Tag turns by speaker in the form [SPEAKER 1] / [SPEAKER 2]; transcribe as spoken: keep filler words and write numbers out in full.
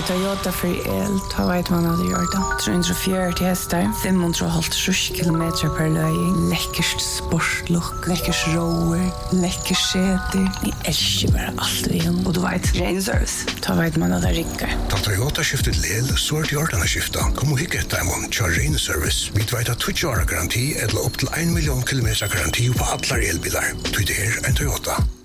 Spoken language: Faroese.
[SPEAKER 1] Toyota för el, ta vet man att göra det. trehundrafjøruti hästar, femhundrahalvtrýss kilometer per löjning. Läckert sportlook, läckert rower, läckert säte. Ni älskar bara allt vi har. Och du vet, Rain Service, ta vet man att det ringer.
[SPEAKER 2] Ta Toyota skiftet lel, så är det gjort skifta. Kom och hicka ett diamond, kör Rain Service. Vi vet att twitch garanti eller upp till en miljon kilometer garanti på alla elbilar. Det är en Toyota.